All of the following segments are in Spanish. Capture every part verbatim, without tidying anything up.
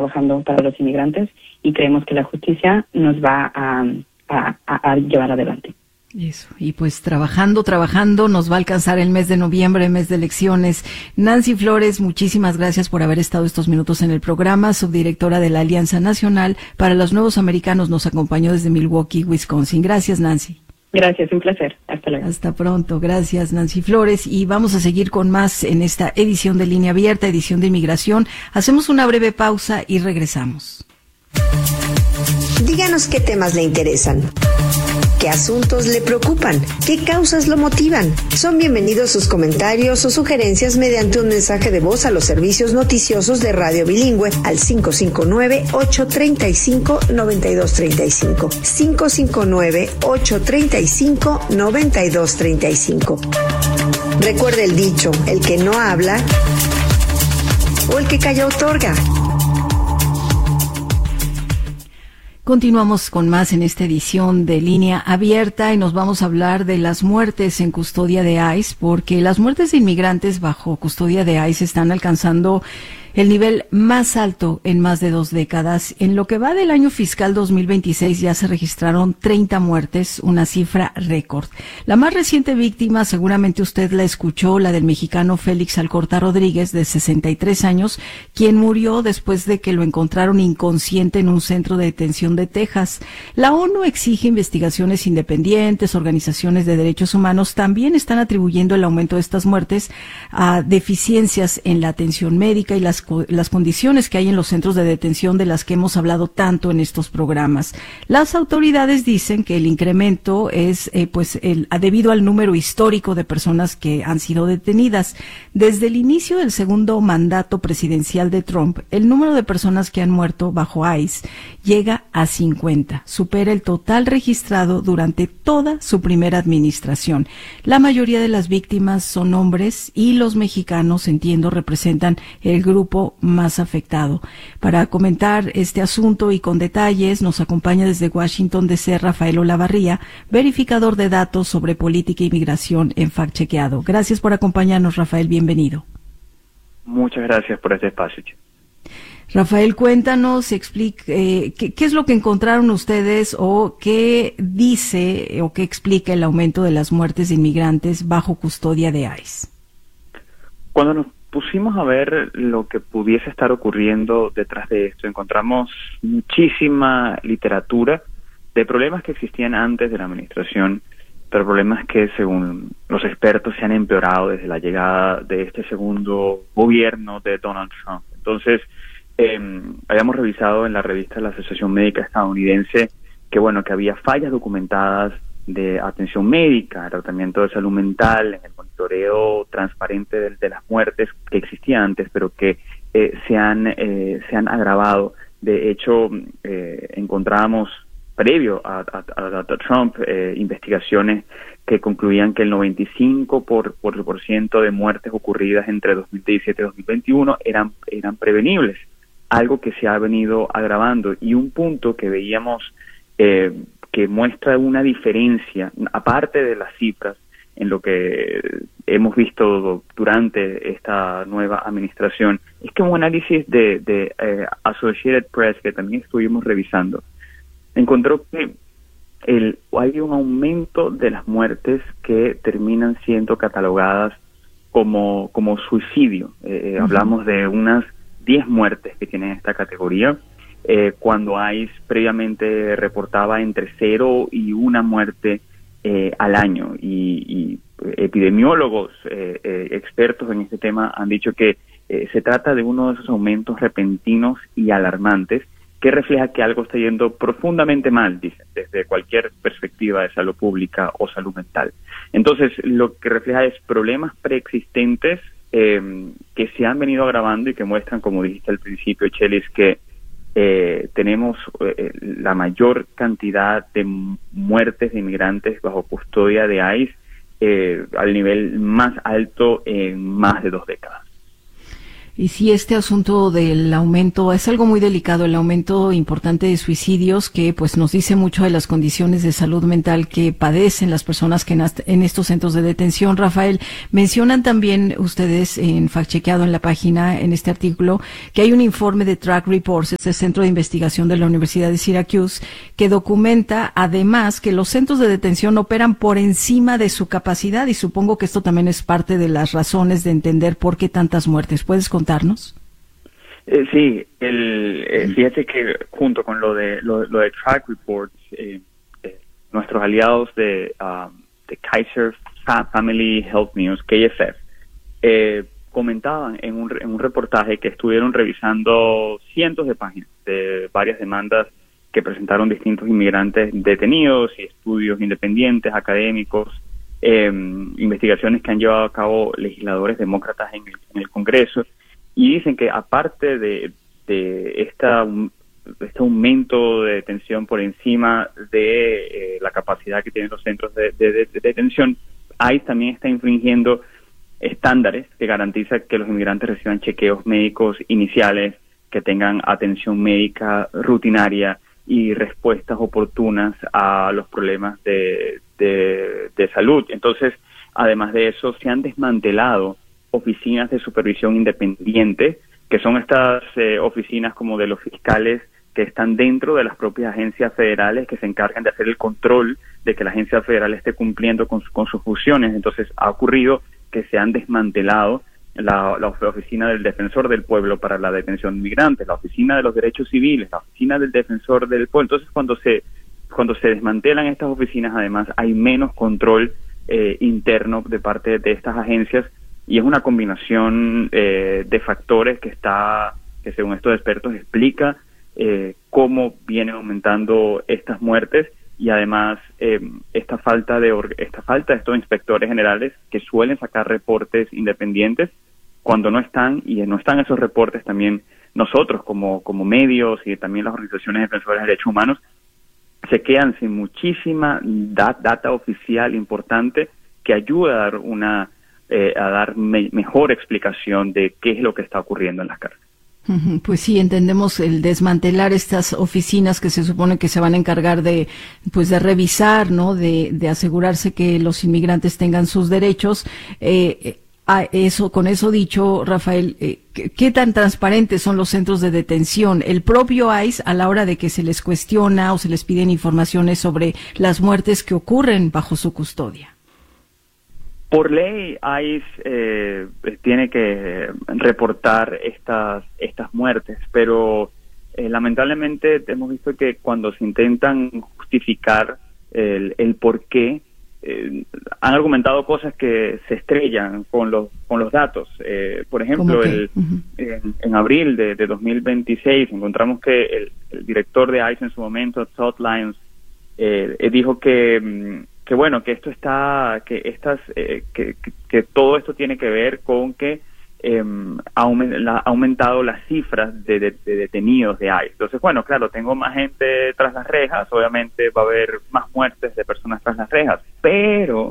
trabajando para los inmigrantes y creemos que la justicia nos va a, a, a, a llevar adelante. Eso, y pues trabajando, trabajando, nos va a alcanzar el mes de noviembre, mes de elecciones. Nancy Flores, muchísimas gracias por haber estado estos minutos en el programa, subdirectora de la Alianza Nacional para los Nuevos Americanos, nos acompañó desde Milwaukee, Wisconsin. Gracias, Nancy. Gracias, un placer. Hasta luego. Hasta pronto. Gracias, Nancy Flores. Y vamos a seguir con más en esta edición de Línea Abierta, edición de inmigración. Hacemos una breve pausa y regresamos. Díganos qué temas le interesan. ¿Qué asuntos le preocupan? ¿Qué causas lo motivan? Son bienvenidos sus comentarios o sugerencias mediante un mensaje de voz a los servicios noticiosos de Radio Bilingüe al cinco cinco nueve, ocho tres cinco, nueve dos tres cinco. cinco cinco nueve, ocho tres cinco, nueve dos tres cinco. Recuerde el dicho, el que no habla o el que calla otorga. Continuamos con más en esta edición de Línea Abierta y nos vamos a hablar de las muertes en custodia de ICE, porque las muertes de inmigrantes bajo custodia de ICE están alcanzando el nivel más alto en más de dos décadas. En lo que va del año fiscal dos mil veintiséis ya se registraron treinta muertes, una cifra récord. La más reciente víctima, seguramente usted la escuchó, la del mexicano Félix Alcorta Rodríguez, de sesenta y tres años, quien murió después de que lo encontraron inconsciente en un centro de detención de Texas. La ONU exige investigaciones independientes, organizaciones de derechos humanos también están atribuyendo el aumento de estas muertes a deficiencias en la atención médica y las las condiciones que hay en los centros de detención de las que hemos hablado tanto en estos programas. Las autoridades dicen que el incremento es eh, pues el, debido al número histórico de personas que han sido detenidas. Desde el inicio del segundo mandato presidencial de Trump, el número de personas que han muerto bajo ICE llega a cincuenta, supera el total registrado durante toda su primera administración. La mayoría de las víctimas son hombres y los mexicanos, entiendo, representan el grupo más afectado. Para comentar este asunto y con detalles nos acompaña desde Washington D C Rafael Olavarría, verificador de datos sobre política e inmigración en Fact Chequeado. Gracias por acompañarnos, Rafael, bienvenido. Muchas gracias por este espacio. Rafael, cuéntanos, explique, eh, ¿qué, qué es lo que encontraron ustedes o qué dice o qué explica el aumento de las muertes de inmigrantes bajo custodia de ICE. Cuando nos pusimos a ver lo que pudiese estar ocurriendo detrás de esto, encontramos muchísima literatura de problemas que existían antes de la administración, pero problemas que según los expertos se han empeorado desde la llegada de este segundo gobierno de Donald Trump. Entonces, eh, habíamos revisado en la revista de la Asociación Médica Estadounidense que bueno, que había fallas documentadas de atención médica, tratamiento de salud mental, en el monitoreo transparente de, de las muertes que existía antes, pero que eh, se han eh, se han agravado. De hecho, eh, encontrábamos previo a, a, a, a Trump eh, investigaciones que concluían que el noventa y cinco por ciento de muertes ocurridas entre dos mil diecisiete y dos mil veintiuno eran eran prevenibles, algo que se ha venido agravando. Y un punto que veíamos eh, que muestra una diferencia, aparte de las cifras, en lo que hemos visto durante esta nueva administración, es que un análisis de, de eh, Associated Press, que también estuvimos revisando, encontró que el, hay un aumento de las muertes que terminan siendo catalogadas como, como suicidio. Eh, uh-huh. Hablamos de unas diez muertes que tienen esta categoría, eh, cuando ICE previamente reportaba entre cero y una muerte eh, al año. Y, y epidemiólogos eh, eh, expertos en este tema han dicho que eh, se trata de uno de esos aumentos repentinos y alarmantes que refleja que algo está yendo profundamente mal, dicen, desde cualquier perspectiva de salud pública o salud mental. Entonces, lo que refleja es problemas preexistentes eh, que se han venido agravando y que muestran, como dijiste al principio, Chelis, que eh, tenemos eh, la mayor cantidad de muertes de inmigrantes bajo custodia de ICE eh, al nivel más alto en más de dos décadas. Y sí, este asunto del aumento es algo muy delicado, el aumento importante de suicidios que pues nos dice mucho de las condiciones de salud mental que padecen las personas que en estos centros de detención. Rafael, mencionan también ustedes en Fact Chequeado en la página, en este artículo, que hay un informe de Track Reports, ese centro de investigación de la Universidad de Syracuse, que documenta además que los centros de detención operan por encima de su capacidad y supongo que esto también es parte de las razones de entender por qué tantas muertes. ¿Puedes contar? Eh, sí, el, eh, fíjate que junto con lo de lo, lo de Track Reports, eh, eh, nuestros aliados de, um, de Kaiser Family Health News, K F F, eh, comentaban en un, en un reportaje que estuvieron revisando cientos de páginas de varias demandas que presentaron distintos inmigrantes detenidos y estudios independientes, académicos, eh, investigaciones que han llevado a cabo legisladores demócratas en el, en el Congreso. Y dicen que aparte de, de esta, este aumento de detención por encima de eh, la capacidad que tienen los centros de, de, de, de detención, I C E también está infringiendo estándares que garantizan que los inmigrantes reciban chequeos médicos iniciales, que tengan atención médica rutinaria y respuestas oportunas a los problemas de, de, de salud. Entonces, además de eso, se han desmantelado oficinas de supervisión independiente, que son estas eh, oficinas como de los fiscales que están dentro de las propias agencias federales que se encargan de hacer el control de que la agencia federal esté cumpliendo con, su, con sus funciones. Entonces ha ocurrido que se han desmantelado la, la oficina del defensor del pueblo para la detención de inmigrantes, la oficina de los derechos civiles, la oficina del defensor del pueblo. Entonces cuando se cuando se desmantelan estas oficinas, además hay menos control eh, interno de parte de estas agencias. Y es una combinación eh, de factores que está, que según estos expertos explica eh, cómo vienen aumentando estas muertes y además eh, esta falta de esta falta de estos inspectores generales que suelen sacar reportes independientes cuando no están y no están esos reportes. También nosotros como como medios y también las organizaciones defensoras de derechos humanos se quedan sin muchísima dat- data oficial importante que ayuda a dar una Eh, a dar me- mejor explicación de qué es lo que está ocurriendo en las cárceles. Pues sí, entendemos el desmantelar estas oficinas que se supone que se van a encargar de, pues de revisar, ¿no? De, de asegurarse que los inmigrantes tengan sus derechos. Eh, a eso, con eso dicho, Rafael, eh, ¿qué, ¿qué tan transparentes son los centros de detención? El propio I C E, a la hora de que se les cuestiona o se les piden informaciones sobre las muertes que ocurren bajo su custodia. Por ley, I C E eh, tiene que reportar estas estas muertes, pero eh, lamentablemente hemos visto que cuando se intentan justificar el, el por qué, eh, han argumentado cosas que se estrellan con los con los datos. Eh, por ejemplo, el, uh-huh. en, en abril de, de dos mil veintiséis encontramos que el, el director de I C E en su momento, Todd Lyons, eh, dijo que que bueno, que esto está, que estas, eh, que, que, que todo esto tiene que ver con que eh, ha aumentado las cifras de, de, de detenidos de I C E. Entonces, bueno, claro, tengo más gente tras las rejas, obviamente va a haber más muertes de personas tras las rejas, pero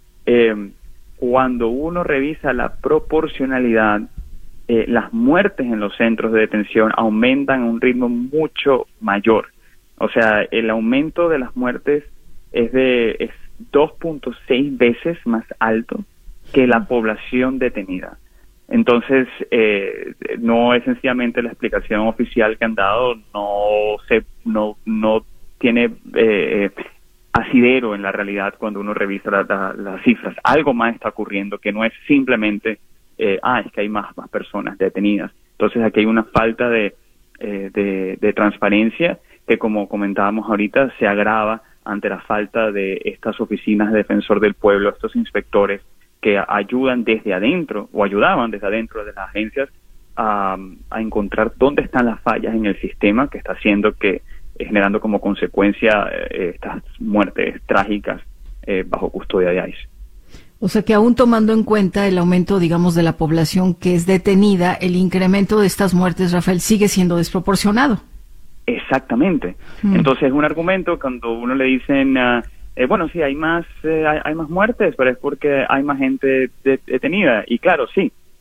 eh, cuando uno revisa la proporcionalidad, eh, las muertes en los centros de detención aumentan a un ritmo mucho mayor. O sea, el aumento de las muertes es de es dos punto seis veces más alto que la población detenida. Entonces, eh, no es sencillamente la explicación oficial que han dado, no se no no tiene eh, asidero en la realidad cuando uno revisa la, la, las cifras. Algo más está ocurriendo que no es simplemente, eh, ah, es que hay más, más personas detenidas. Entonces, aquí hay una falta de, eh, de, de transparencia que, como comentábamos ahorita, se agrava ante la falta de estas oficinas de defensor del pueblo, estos inspectores que ayudan desde adentro o ayudaban desde adentro de las agencias a, a encontrar dónde están las fallas en el sistema que está haciendo que, eh, generando como consecuencia eh, estas muertes trágicas eh, bajo custodia de I C E. O sea que aún tomando en cuenta el aumento, digamos, de la población que es detenida, el incremento de estas muertes, Rafael, sigue siendo desproporcionado. Exactamente. Mm. Entonces es un argumento cuando uno le dicen, uh, eh, bueno, sí, hay más eh, hay, hay más muertes, pero es porque hay más gente de, detenida. Y claro, sí,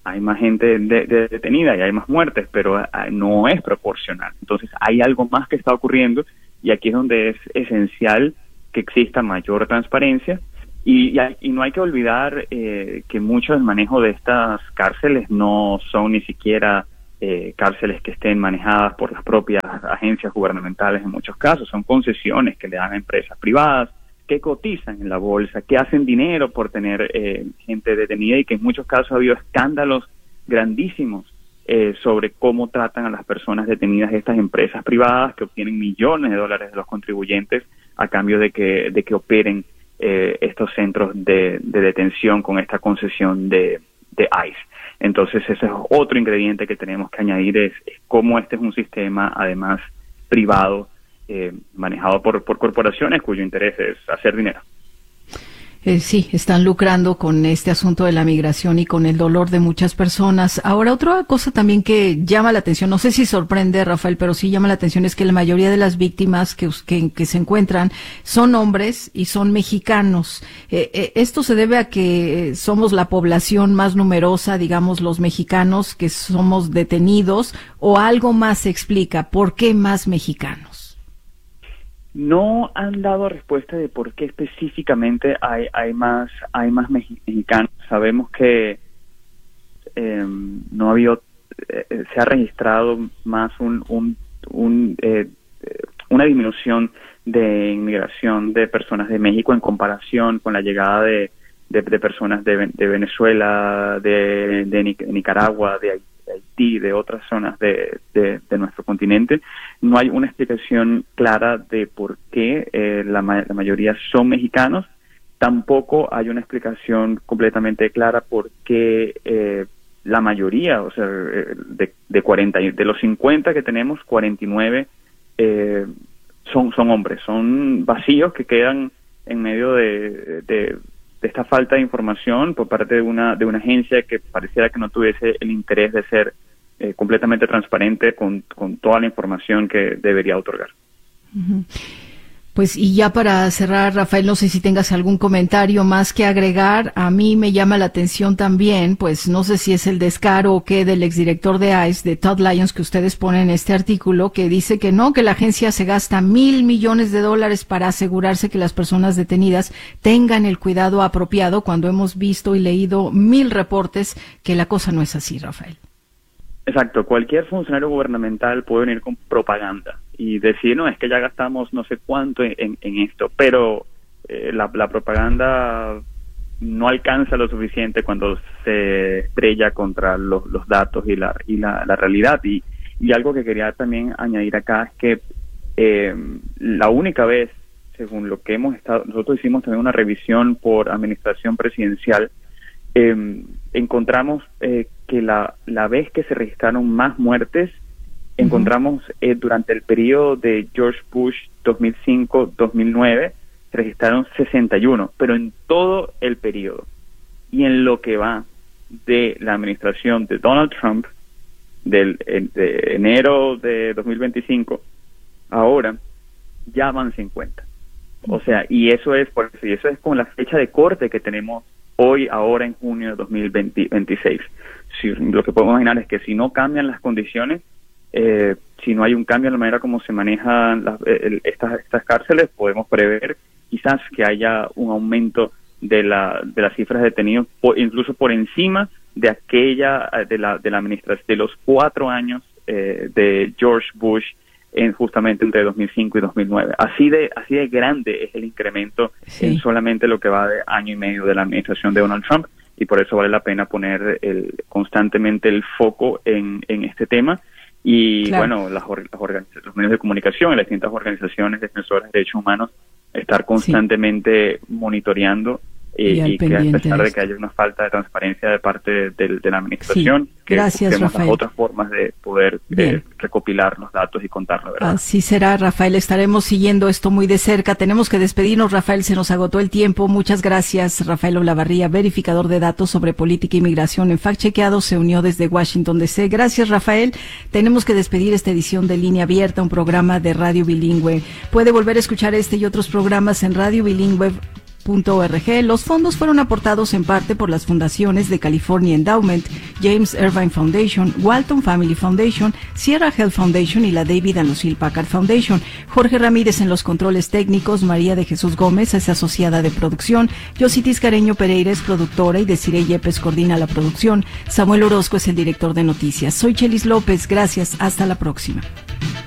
hay más gente de, de detenida y hay más muertes, pero uh, no es proporcional. Entonces hay algo más que está ocurriendo y aquí es donde es esencial que exista mayor transparencia y, y, hay, y no hay que olvidar eh, que mucho del manejo de estas cárceles no son ni siquiera eh, cárceles que estén manejadas por las propias agencias gubernamentales en muchos casos, son concesiones que le dan a empresas privadas que cotizan en la bolsa, que hacen dinero por tener eh, gente detenida y que en muchos casos ha habido escándalos grandísimos eh, sobre cómo tratan a las personas detenidas estas empresas privadas que obtienen millones de dólares de los contribuyentes a cambio de que de que operen eh, estos centros de, de detención con esta concesión de, de ICE. Entonces ese es otro ingrediente que tenemos que añadir, es, es cómo este es un sistema además privado, Eh, manejado por, por corporaciones cuyo interés es hacer dinero. Eh, sí, están lucrando con este asunto de la migración y con el dolor de muchas personas. Ahora, otra cosa también que llama la atención, no sé si sorprende, Rafael, pero sí llama la atención, es que la mayoría de las víctimas que, que, que se encuentran son hombres y son mexicanos. Eh, eh, ¿Esto se debe a que somos la población más numerosa, digamos, los mexicanos que somos detenidos, o algo más se explica? ¿Por qué más mexicanos? No han dado respuesta de por qué específicamente hay hay más hay más mexicanos. Sabemos que eh, no ha habido, eh, se ha registrado más un, un, un eh, una disminución de inmigración de personas de México en comparación con la llegada de, de, de personas de, de Venezuela, de, de Nicaragua, de Haití. Haití, de otras zonas de, de, de nuestro continente. No hay una explicación clara de por qué eh, la, ma la mayoría son mexicanos. Tampoco hay una explicación completamente clara por qué eh, la mayoría, o sea, de, de, cuarenta, de los cincuenta que tenemos, cuarenta y nueve eh, son, son hombres. Son vacíos que quedan en medio de... de de esta falta de información por parte de una de una agencia que pareciera que no tuviese el interés de ser eh, completamente transparente con, con toda la información que debería otorgar. Uh-huh. Pues y ya para cerrar, Rafael, no sé si tengas algún comentario más que agregar. A mí me llama la atención también, pues no sé si es el descaro o qué, del exdirector de ICE, de Todd Lyons, que ustedes ponen en este artículo, que dice que no, que la agencia se gasta mil millones de dólares para asegurarse que las personas detenidas tengan el cuidado apropiado, cuando hemos visto y leído mil reportes que la cosa no es así, Rafael. Exacto, cualquier funcionario gubernamental puede venir con propaganda y decir, no, es que ya gastamos no sé cuánto en, en esto, pero eh, la, la propaganda no alcanza lo suficiente cuando se estrella contra los, los datos y la y la, la realidad. Y, y algo que quería también añadir acá es que eh, la única vez, según lo que hemos estado, nosotros hicimos también una revisión por administración presidencial, eh, encontramos eh, que la, la vez que se registraron más muertes, uh-huh. encontramos eh, durante el periodo de George Bush dos mil cinco a dos mil nueve, se registraron sesenta y uno, pero en todo el periodo. Y en lo que va de la administración de Donald Trump, del de enero de dos mil veinticinco, ahora ya van cincuenta. O sea, y eso es por y eso es con la fecha de corte que tenemos hoy, ahora en junio de dos mil veintiséis. Si, lo que podemos imaginar es que si no cambian las condiciones, eh, si no hay un cambio en la manera como se manejan las, el, estas, estas cárceles, podemos prever quizás que haya un aumento de la de las cifras de detenidos, por, incluso por encima de aquella de la de la administración de los cuatro años eh, de George Bush, en justamente entre dos mil cinco y dos mil nueve. Así de así de grande es el incremento, sí, en solamente lo que va de año y medio de la administración de Donald Trump, y por eso vale la pena poner el, constantemente el foco en, en este tema. Y claro, bueno, las, las los medios de comunicación y las distintas organizaciones defensoras de derechos humanos estar constantemente sí. monitoreando y, y que a pesar de que haya una falta de transparencia de parte de, de, de la administración, sí. que Gracias, busquemos Rafael. las otras formas de poder eh, recopilar los datos y contar la verdad. Así será, Rafael. Estaremos siguiendo esto muy de cerca. Tenemos que despedirnos, Rafael. Se nos agotó el tiempo. Muchas gracias, Rafael Olavarría, verificador de datos sobre política e inmigración en Fact Chequeado. Se unió desde Washington, D C Gracias, Rafael. Tenemos que despedir esta edición de Línea Abierta, un programa de Radio Bilingüe. Puede volver a escuchar este y otros programas en radio bilingüe punto org. Los fondos fueron aportados en parte por las fundaciones de California Endowment, James Irvine Foundation, Walton Family Foundation, Sierra Health Foundation y la David and Lucille Packard Foundation. Jorge Ramírez en los controles técnicos, María de Jesús Gómez es asociada de producción, Yositis Careño Pereira es productora y Desiree Yepes coordina la producción. Samuel Orozco es el director de noticias. Soy Chelis López, gracias, hasta la próxima.